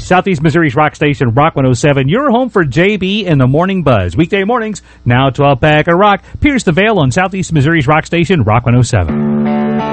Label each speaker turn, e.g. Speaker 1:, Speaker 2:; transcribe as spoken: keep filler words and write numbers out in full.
Speaker 1: Southeast Missouri's rock station, Rock one oh seven. Your home for J B and the Morning Buzz. Weekday mornings, now twelve pack of rock. Pierce the Veil on Southeast Missouri's rock station, Rock one oh seven.